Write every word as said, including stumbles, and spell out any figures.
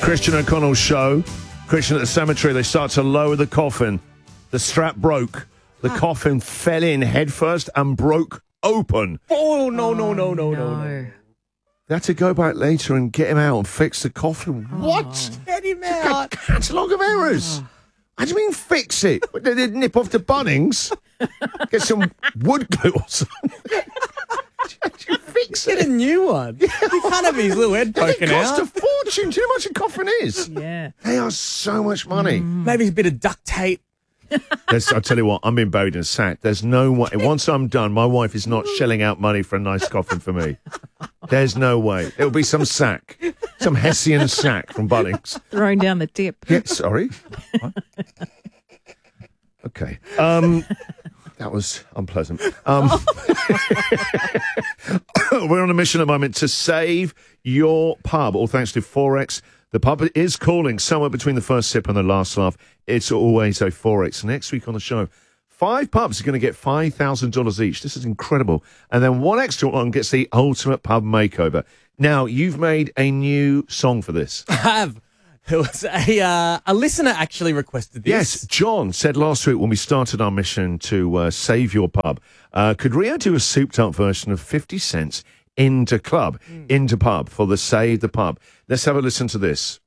Christian O'Connell's show. Christian at the cemetery, they start to lower the coffin. The strap broke. The coffin fell in headfirst and broke open. Oh, no, no, no, no, no, no. They had to go back later and get him out and fix the coffin. What? Get him A out. catalogue of errors. How do you mean fix it? They did nip off to Bunnings, get some wood glue or something. How do you fix Get a it? new one. You can't have his little head It poking costs out. a fortune. Do you know how much a coffin is? Yeah. They are so much money. Maybe a bit of duct tape. There's, I'll tell you what, I'm being buried in a sack. There's no way. Once I'm done, my wife is not shelling out money for a nice coffin for me. There's no way. It'll be some sack. Some Hessian sack from Bunnings. Thrown down the tip. Yeah, sorry. What? Okay. Um, that was unpleasant. Um, we're on a mission at the moment to save your pub, all thanks to Forex. The pub is calling somewhere between the first sip and the last laugh. It's always a Forex. Next week on the show, five pubs are going to get five thousand dollars each. This is incredible. And then one extra one gets the ultimate pub makeover. Now, you've made a new song for this. I have. It was a, uh, a listener actually requested this. Yes, John said last week when we started our mission to uh, save your pub, uh, could Rio do a souped-up version of fifty cents into club, mm. into pub for the Save the Pub? Let's have a listen to this.